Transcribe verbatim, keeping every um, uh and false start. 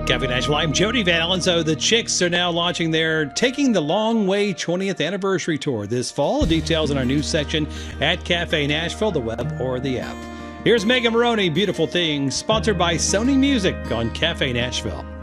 Cafe Nashville. I'm Jody Van Allen. So the Chicks are now launching their Taking the Long Way twentieth Anniversary Tour this fall. The details in our news section at Cafe Nashville, the web, or the app. Here's Megan Maroney, Beautiful Things, sponsored by Sony Music on Cafe Nashville.